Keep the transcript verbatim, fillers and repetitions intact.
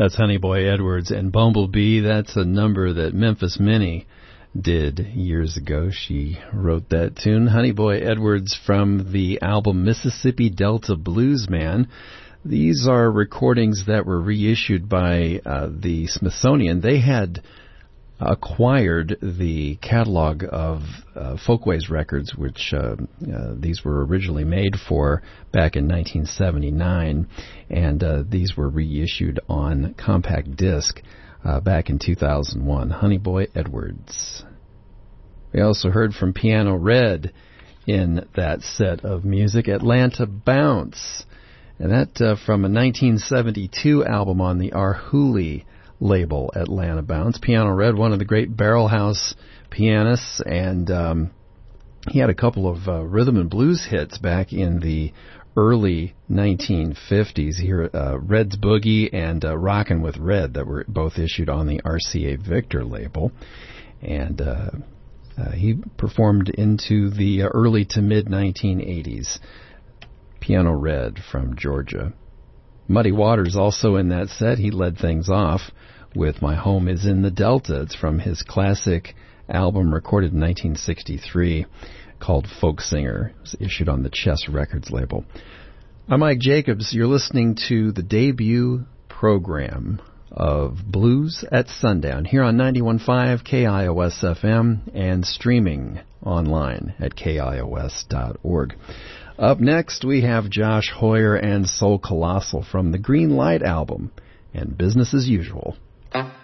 That's Honey Boy Edwards. And Bumblebee, that's a number that Memphis Minnie did years ago. She wrote that tune. Honey Boy Edwards from the album Mississippi Delta Bluesman. These are recordings that were reissued by uh, the Smithsonian. They had acquired the catalog of uh, Folkways records, which uh, uh, these were originally made for back in nineteen seventy-nine, and uh, these were reissued on compact disc uh, back in two thousand one. Honey Boy Edwards. We also heard from Piano Red in that set of music, Atlanta Bounce, and that uh, from a nineteen seventy-two album on the Arhoolie label, Atlanta Bounce. Piano Red, one of the great barrel house pianists, and um, he had a couple of uh, rhythm and blues hits back in the early nineteen fifties. Here, uh, Red's Boogie and uh, Rockin' with Red, that were both issued on the R C A Victor label, and uh, uh, he performed into the early to mid nineteen eighties. Piano Red from Georgia. Muddy Waters also in that set. He led things off with My Home is in the Delta. It's from his classic album recorded in nineteen sixty-three called Folk Singer. It was issued on the Chess Records label. I'm Mike Jacobs. You're listening to the debut program of Blues at Sundown here on ninety-one point five K I O S F M and streaming online at K I O S dot org. Up next, we have Josh Hoyer and Soul Colossal from the Green Light album and Business as Usual. Uh.